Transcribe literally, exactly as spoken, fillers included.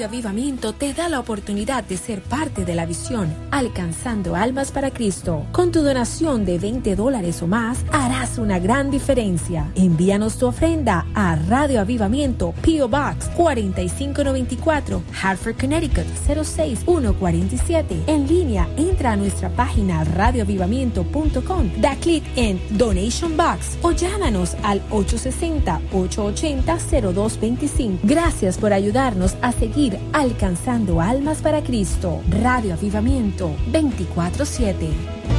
Radio Avivamiento te da la oportunidad de ser parte de la visión Alcanzando Almas para Cristo. Con tu donación de veinte dólares o más, harás una gran diferencia. Envíanos tu ofrenda a Radio Avivamiento, P O Box cuatro cinco nueve cuatro, Hartford, Connecticut cero seis uno cuatro siete. En línea, entra a nuestra página radio avivamiento punto com, da clic en Donation Box o llámanos al ocho seis cero, ocho ocho cero, cero dos dos cinco. Gracias por ayudarnos a seguir alcanzando almas para Cristo. Radio Avivamiento veinticuatro siete.